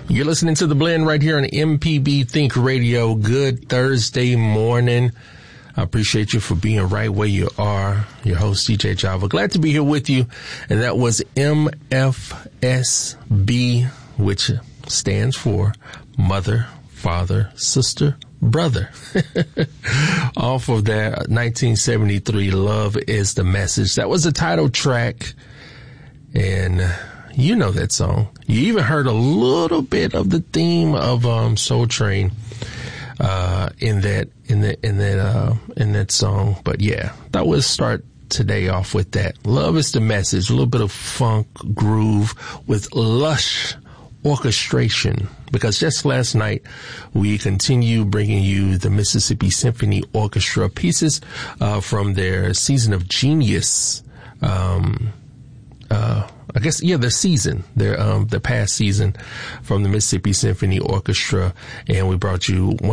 You're listening to The Blend right here on MPB Think Radio. Good Thursday morning. I appreciate you for being right where you are. Your host, DJ Java. Glad to be here with you. And that was MFSB, which stands for Mother, Father, Sister, Brother. Off of that 1973, Love is the Message. That was the title track. And you know that song. You even heard a little bit of the theme of Soul Train in that song. But yeah, that was start today off with that. Love is the Message. A little bit of funk groove with lush orchestration, because just last night we continue bringing you the Mississippi Symphony Orchestra pieces from their Season of Genius. I guess, yeah, their past season from the Mississippi Symphony Orchestra, and we brought you one